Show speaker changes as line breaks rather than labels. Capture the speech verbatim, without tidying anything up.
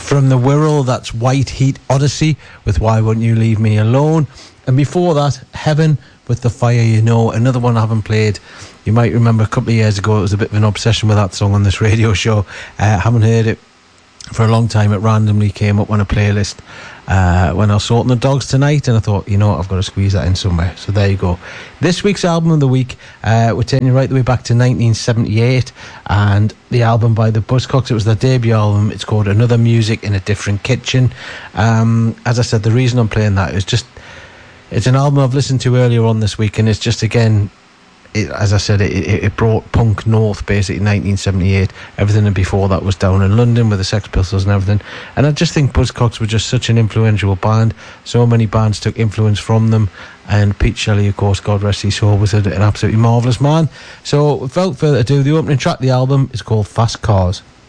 From the Wirral, that's White Heat Odyssey with Why Won't You Leave Me Alone. And before that, Heaven with The Fire You Know, another one I haven't played. You might remember a couple of years ago, it was a bit of an obsession with that song on this radio show. I uh, haven't heard it for a long time. It randomly came up on a playlist uh, when I was sorting the dogs tonight, and I thought, you know what, I've got to squeeze that in somewhere. So there you go. This week's album of the week, uh, we're taking you right the way back to nineteen seventy-eight, and the album by the Buzzcocks, it was their debut album. It's called Another Music in a Different Kitchen. Um, as I said, the reason I'm playing that is just, it's an album I've listened to earlier on this week, and it's just, again, It, as I said, it, it, it brought punk north, basically, in nineteen seventy-eight. Everything before that was down in London with the Sex Pistols and everything. And I just think Buzzcocks were just such an influential band. So many bands took influence from them. And Pete Shelley, of course, God rest his soul, was an absolutely marvellous man. So without further ado, the opening track of the album is called Fast Cars.